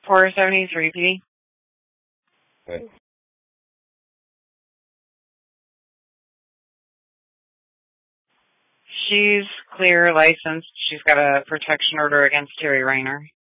473P. Okay. She's clear, licensed. She's got a protection order against Terry Rayner.